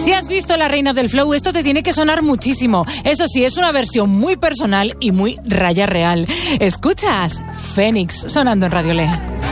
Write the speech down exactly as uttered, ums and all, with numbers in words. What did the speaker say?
Si has visto La Reina del Flow, esto te tiene que sonar muchísimo. Eso sí, es una versión muy personal y muy raya real. Escuchas Fénix sonando en Radio Le.